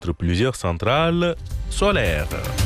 Plusieurs centrales solaires.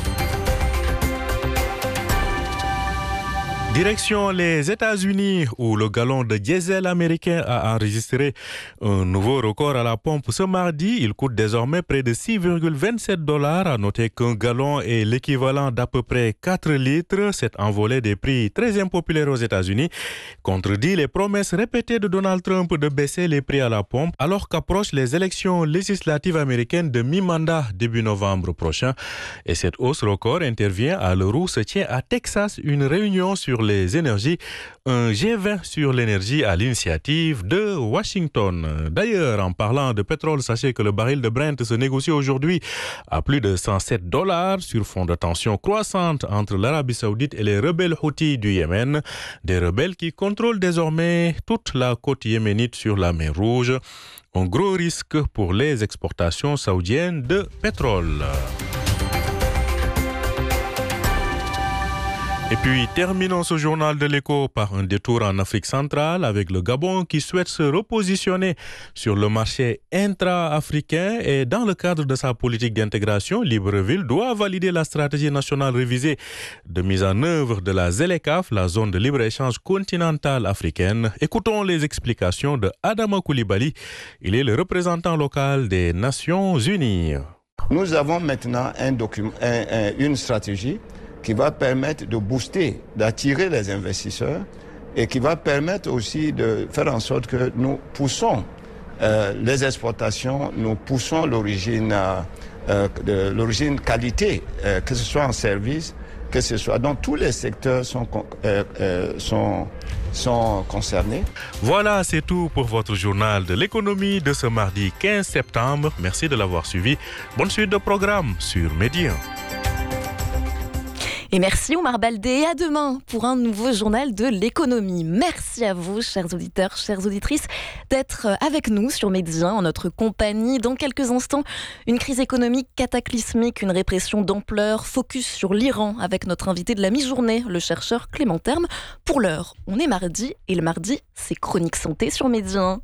Direction les États-Unis où le gallon de diesel américain a enregistré un nouveau record à la pompe ce mardi. Il coûte désormais près de 6,27 $. À noter qu'un gallon est l'équivalent d'à peu près 4 litres. Cette envolée des prix très impopulaire aux États-Unis contredit les promesses répétées de Donald Trump de baisser les prix à la pompe alors qu'approchent les élections législatives américaines de mi-mandat début novembre prochain. Et cette hausse record intervient à l'heure où se tient à Texas une réunion sur les énergies, un G20 sur l'énergie à l'initiative de Washington. D'ailleurs, en parlant de pétrole, sachez que le baril de Brent se négocie aujourd'hui à plus de 107 $ sur fond de tension croissante entre l'Arabie Saoudite et les rebelles Houthis du Yémen, des rebelles qui contrôlent désormais toute la côte yéménite sur la mer Rouge. Un gros risque pour les exportations saoudiennes de pétrole. Et puis, terminons ce journal de l'Écho par un détour en Afrique centrale avec le Gabon qui souhaite se repositionner sur le marché intra-africain et dans le cadre de sa politique d'intégration, Libreville doit valider la stratégie nationale révisée de mise en œuvre de la ZLECAf, la zone de libre-échange continentale africaine. Écoutons les explications de Adama Koulibaly. Il est le représentant local des Nations Unies. Nous avons maintenant une stratégie qui va permettre de booster, d'attirer les investisseurs et qui va permettre aussi de faire en sorte que nous poussons les exportations, nous poussons l'origine qualité, que ce soit en service, que ce soit dans tous les secteurs sont concernés. Voilà, c'est tout pour votre journal de l'économie de ce mardi 15 septembre. Merci de l'avoir suivi. Bonne suite de programme sur Média. Et merci Omar Baldé et à demain pour un nouveau journal de l'économie. Merci à vous, chers auditeurs, chères auditrices, d'être avec nous sur Média en notre compagnie. Dans quelques instants, une crise économique cataclysmique, une répression d'ampleur, focus sur l'Iran avec notre invité de la mi-journée, le chercheur Clément Terme. Pour l'heure, on est mardi et le mardi, c'est Chronique Santé sur Média.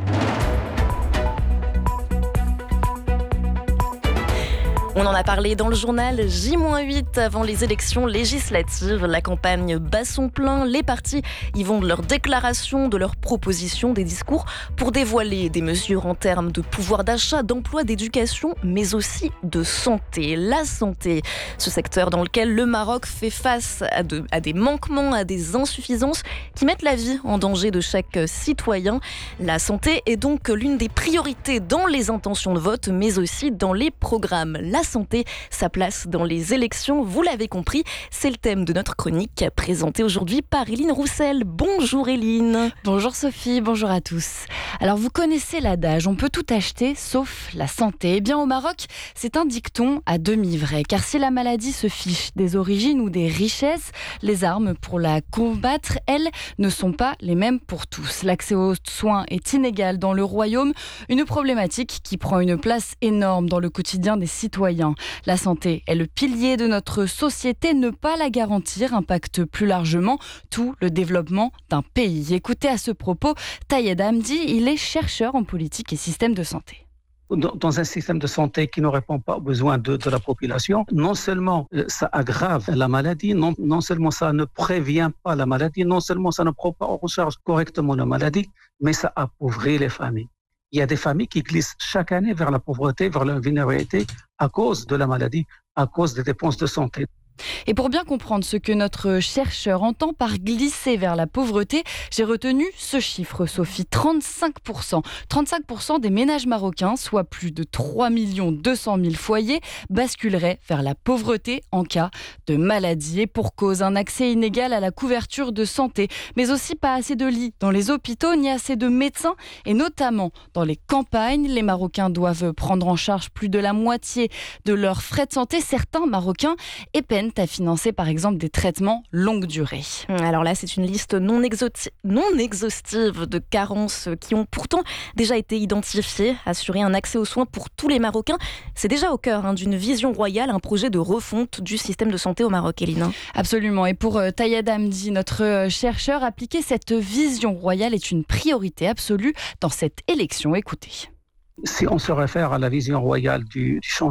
On en a parlé dans le journal J-8 avant les élections législatives. La campagne bat son plein. Les partis y vont de leurs déclarations, de leurs propositions, des discours pour dévoiler des mesures en termes de pouvoir d'achat, d'emploi, d'éducation, mais aussi de santé. La santé, ce secteur dans lequel le Maroc fait face à des manquements, à des insuffisances qui mettent la vie en danger de chaque citoyen. La santé est donc l'une des priorités dans les intentions de vote, mais aussi dans les programmes. La santé, sa place dans les élections, vous l'avez compris, c'est le thème de notre chronique présentée aujourd'hui par Éline Roussel. Bonjour Éline. Bonjour Sophie, bonjour à tous. Alors vous connaissez l'adage, on peut tout acheter sauf la santé. Eh bien au Maroc, c'est un dicton à demi-vrai, car si la maladie se fiche des origines ou des richesses, les armes pour la combattre, elles, ne sont pas les mêmes pour tous. L'accès aux soins est inégal dans le royaume, une problématique qui prend une place énorme dans le quotidien des citoyens. La santé est le pilier de notre société. Ne pas la garantir impacte plus largement tout le développement d'un pays. Écoutez à ce propos Tayed Hamdi, il est chercheur en politique et système de santé. Dans un système de santé qui ne répond pas aux besoins de la population, non seulement ça aggrave la maladie, non seulement ça ne prévient pas la maladie, non seulement ça ne prend pas en charge correctement la maladie, mais ça appauvrit les familles. Il y a des familles qui glissent chaque année vers la pauvreté, vers la vulnérabilité à cause de la maladie, à cause des dépenses de santé. Et pour bien comprendre ce que notre chercheur entend par glisser vers la pauvreté, j'ai retenu ce chiffre, Sophie, 35%. 35% des ménages marocains, soit plus de 3 200 000 foyers, basculeraient vers la pauvreté en cas de maladie. Et pour cause, un accès inégal à la couverture de santé, mais aussi pas assez de lits dans les hôpitaux, ni assez de médecins, et notamment dans les campagnes. Les Marocains doivent prendre en charge plus de la moitié de leurs frais de santé. Certains Marocains épeinent à financer par exemple des traitements longue durée. Alors là, c'est une liste non exhaustive de carences qui ont pourtant déjà été identifiées. Assurer un accès aux soins pour tous les Marocains, c'est déjà au cœur d'une vision royale, un projet de refonte du système de santé au Maroc, Éline. Absolument. Et pour Tayed Hamdi, notre chercheur, appliquer cette vision royale est une priorité absolue dans cette élection. Écoutez. Si on se réfère à la vision royale du changement